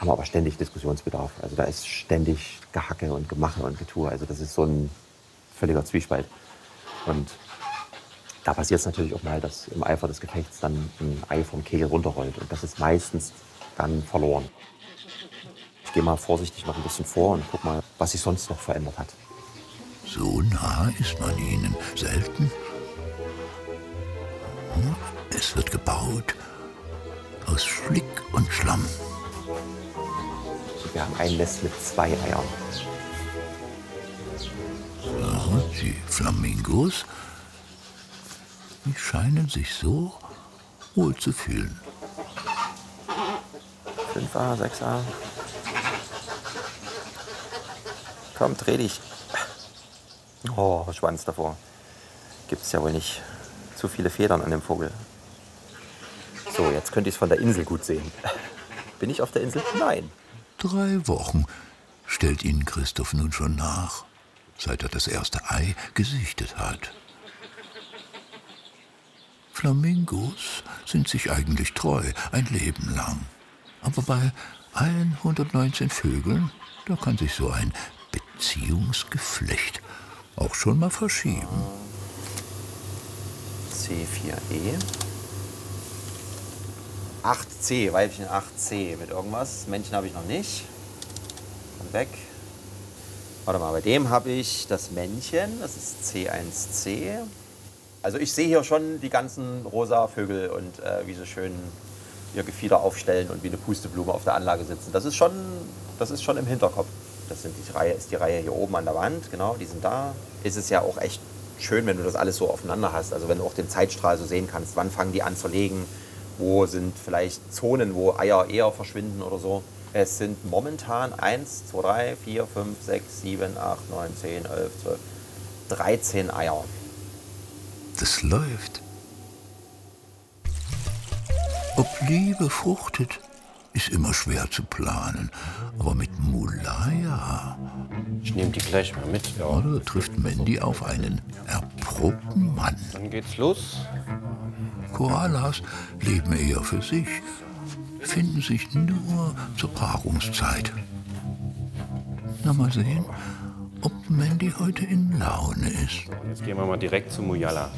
haben aber ständig Diskussionsbedarf. Also da ist ständig Gehacke und Gemache und Getue. Also das ist so ein völliger Zwiespalt. Und da passiert es natürlich auch mal, dass im Eifer des Gefechts dann ein Ei vom Kegel runterrollt. Und das ist meistens dann verloren. Ich gehe mal vorsichtig noch ein bisschen vor und guck mal, was sich sonst noch verändert hat. So nah ist man ihnen selten. Es wird gebaut aus Schlick und Schlamm. Wir haben ein Nest mit 2 Eiern. So, die Flamingos, die scheinen sich so wohl zu fühlen. 5er, 6er. Komm, dreh dich. Oh, Schwanz davor. Gibt es ja wohl nicht. Zu viele Federn an dem Vogel. So, jetzt könnte ich es von der Insel gut sehen. Bin ich auf der Insel? Nein. 3 Wochen stellt ihnen Christoph nun schon nach, seit er das erste Ei gesichtet hat. Flamingos sind sich eigentlich treu, ein Leben lang. Aber bei allen 119 Vögeln, da kann sich so ein Beziehungsgeflecht auch schon mal verschieben. C4E. 8C, Weibchen 8C mit irgendwas. Männchen habe ich noch nicht. Dann weg. Warte mal, bei dem habe ich das Männchen, das ist C1C. Also ich sehe hier schon die ganzen rosa Vögel und wie sie schön ihr Gefieder aufstellen und wie eine Pusteblume auf der Anlage sitzen. Das ist schon im Hinterkopf. Das ist die Reihe hier oben an der Wand, genau, die sind da. Ist es ja auch echt schön, wenn du das alles so aufeinander hast. Also wenn du auch den Zeitstrahl so sehen kannst, wann fangen die an zu legen, wo sind vielleicht Zonen, wo Eier eher verschwinden oder so. Es sind momentan 1, 2, 3, 4, 5, 6, 7, 8, 9, 10, 11, 12, 13 Eier. Das läuft. Ob Liebe fruchtet, ist immer schwer zu planen. Aber mit Mulaya, Ich nehme die gleich mal mit. Ja. da trifft Mandy auf einen erprobten Mann. Dann geht's los. Koalas leben eher für sich, finden sich nur zur Paarungszeit. Na, mal sehen, ob Mandy heute in Laune ist. Und jetzt gehen wir mal direkt zu Muyala.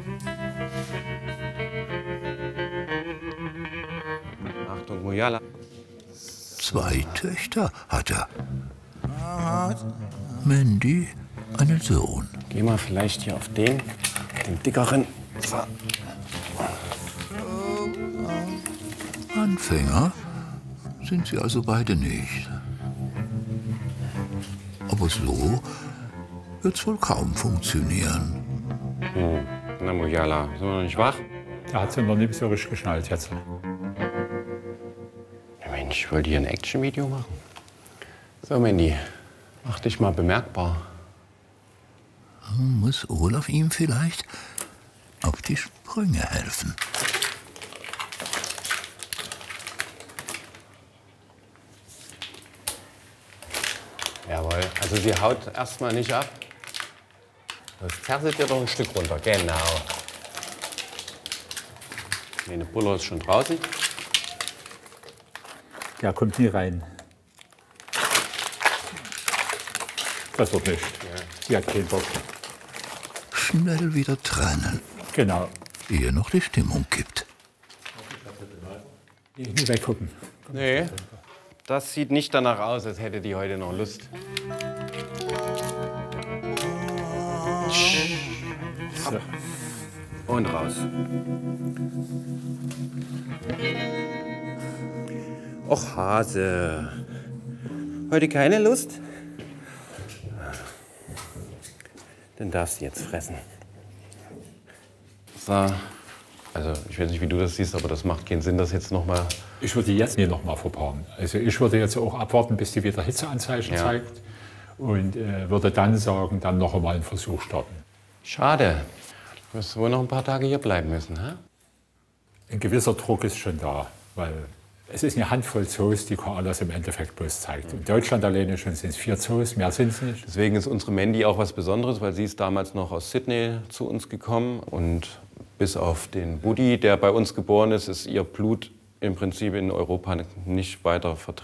Achtung, Muyala. 2 Töchter hat er. Mandy einen Sohn. Gehen wir vielleicht hier auf den dickeren. So. Anfänger sind sie also beide nicht. Aber so wird's wohl kaum funktionieren. Na, Muyala, sind wir noch nicht wach? Der hat sich noch nicht so richtig geschnallt jetzt. Ja, Mensch, ich wollte hier ein Action-Video machen. So, Mandy, mach dich mal bemerkbar. Muss Olaf ihm vielleicht auf die Sprünge helfen? Jawohl, also sie haut erstmal nicht ab. Das zerrt ihr doch ein Stück runter, genau. Meine Buller ist schon draußen. Der kommt nie rein. Das wird nicht. Die hat keinen Bock. Schnell wieder trennen, Genau. ehe noch die Stimmung kippt. Nie weggucken. Nee, das sieht nicht danach aus, als hätte die heute noch Lust. So. Und raus. Och, Hase. Heute keine Lust? Dann darfst du jetzt fressen. So. Also, ich weiß nicht, wie du das siehst, aber das macht keinen Sinn, das jetzt noch mal. Ich würde jetzt nicht noch mal verpaaren. Also ich würde jetzt auch abwarten, bis die wieder Hitzeanzeichen zeigt. Und würde dann sagen, dann noch einmal einen Versuch starten. Schade. Du wirst wohl noch ein paar Tage hier bleiben müssen, hä? Ein gewisser Druck ist schon da, weil es ist eine Handvoll Zoos, die Koalas im Endeffekt bloß zeigt. In Deutschland alleine schon sind es 4 Zoos, mehr sind es nicht. Deswegen ist unsere Mandy auch was Besonderes, weil sie ist damals noch aus Sydney zu uns gekommen. Und bis auf den Buddy, der bei uns geboren ist, ist ihr Blut im Prinzip in Europa nicht weiter vertreten.